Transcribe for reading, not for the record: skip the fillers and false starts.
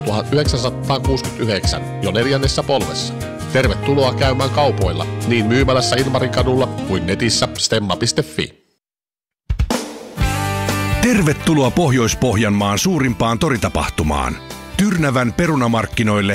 1969 jo 4. polvessa. Tervetuloa käymään kaupoilla niin myymälässä Ilmarinkadulla kuin netissä stemma.fi. Tervetuloa Pohjois-Pohjanmaan suurimpaan toritapahtumaan. Tyrnävän perunamarkkinoille